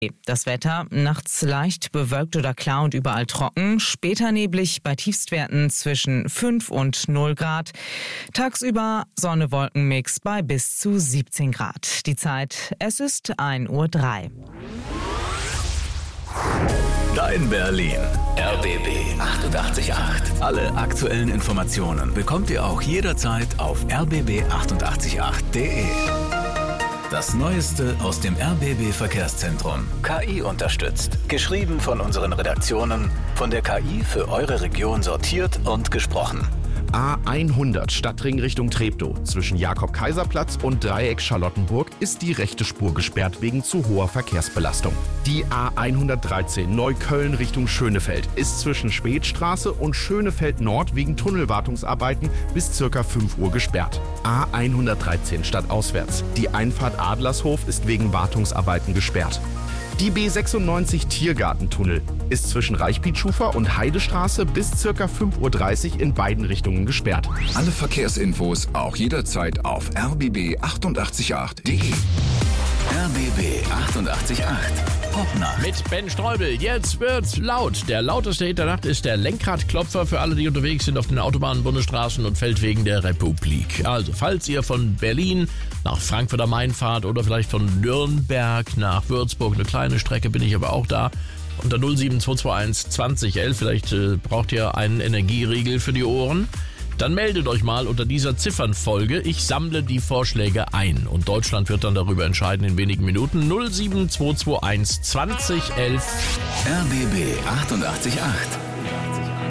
Das Wetter nachts leicht bewölkt oder klar und überall trocken, später neblig bei Tiefstwerten zwischen 5 und 0 Grad. Tagsüber Sonne-Wolken-Mix bei bis zu 17 Grad. Die Zeit, es ist 1:03 Uhr. Dein Berlin. RBB 888. Alle aktuellen Informationen bekommt ihr auch jederzeit auf rbb888.de. Das Neueste aus dem RBB Verkehrszentrum. KI unterstützt. Geschrieben von unseren Redaktionen, von der KI für eure Region sortiert und gesprochen. A100 Stadtring Richtung Treptow. Zwischen Jakob-Kaiser-Platz und Dreieck Charlottenburg ist die rechte Spur gesperrt wegen zu hoher Verkehrsbelastung. Die A113 Neukölln Richtung Schönefeld ist zwischen Spätstraße und Schönefeld Nord wegen Tunnelwartungsarbeiten bis ca. 5 Uhr gesperrt. A113 stadtauswärts. Die Einfahrt Adlershof ist wegen Wartungsarbeiten gesperrt. Die B96 Tiergartentunnel ist zwischen Reichbietschufer und Heidestraße bis ca. 5:30 Uhr in beiden Richtungen gesperrt. Alle Verkehrsinfos auch jederzeit auf rbb888.de. RBB 888 Popnacht. Mit Ben Streubel. Jetzt wird's laut. Der lauteste Hit der Nacht ist der Lenkradklopfer für alle, die unterwegs sind auf den Autobahnen, Bundesstraßen und Feldwegen der Republik. Also, falls ihr von Berlin nach Frankfurt am Main fahrt oder vielleicht von Nürnberg nach Würzburg, eine kleine Strecke, bin ich aber auch da, unter 07221 2011, vielleicht braucht ihr einen Energieriegel für die Ohren. Dann meldet euch mal unter dieser Ziffernfolge. Ich sammle die Vorschläge ein und Deutschland wird dann darüber entscheiden in wenigen Minuten. 07221 2011. RBB 888.